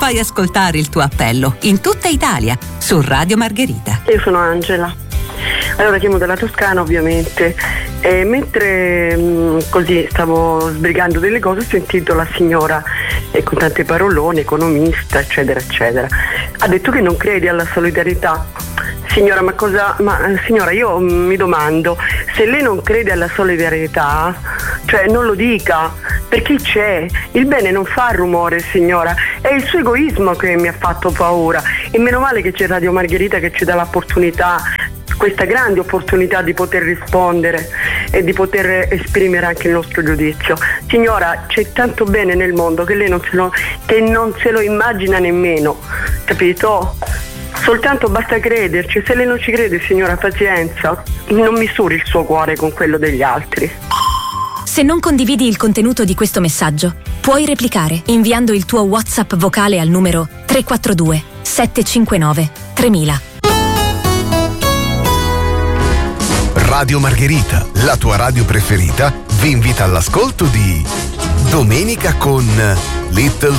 Fai ascoltare il tuo appello in tutta Italia su Radio Margherita. Io sono Angela. Allora chiamo dalla Toscana, ovviamente, e mentre così stavo sbrigando delle cose ho sentito la signora con tante parolone, economista, eccetera eccetera. Ha detto che non credi alla solidarietà. Signora, signora, io mi domando, se lei non crede alla solidarietà, cioè non lo dica, perché c'è, il bene non fa rumore, signora, è il suo egoismo che mi ha fatto paura, e meno male che c'è Radio Margherita che ci dà l'opportunità, questa grande opportunità di poter rispondere e di poter esprimere anche il nostro giudizio. Signora, c'è tanto bene nel mondo che lei non se lo immagina nemmeno, capito? Soltanto basta crederci. Se lei non ci crede, signora, pazienza, non misuri il suo cuore con quello degli altri. Se non condividi il contenuto di questo messaggio, puoi replicare inviando il tuo WhatsApp vocale al numero 342 759 3000. Radio Margherita, la tua radio preferita, vi invita all'ascolto di Domenica con Little